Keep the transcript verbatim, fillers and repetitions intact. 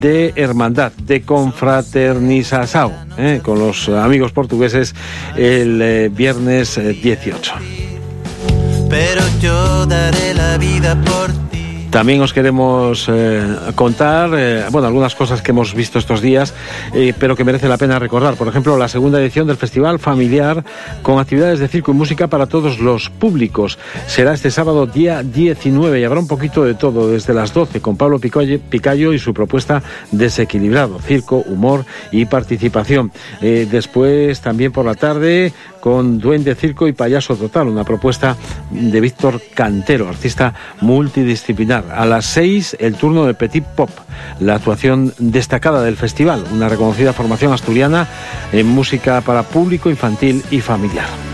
de hermandad, de confraternização, ¿eh? con los amigos portugueses el eh, viernes eh, dieciocho. Pero yo daré la vida por ti. También os queremos eh, contar, eh, bueno, algunas cosas que hemos visto estos días, eh, pero que merece la pena recordar. Por ejemplo, la segunda edición del Festival Familiar, con actividades de circo y música para todos los públicos. Será este sábado día diecinueve y habrá un poquito de todo, desde las doce, con Pablo Picayo y su propuesta Desequilibrado, circo, humor y participación. Eh, después, también por la tarde, con Duende Circo y Payaso Total, una propuesta de Víctor Cantero, artista multidisciplinar. A las seis, el turno de Petit Pop, la actuación destacada del festival, una reconocida formación asturiana en música para público infantil y familiar.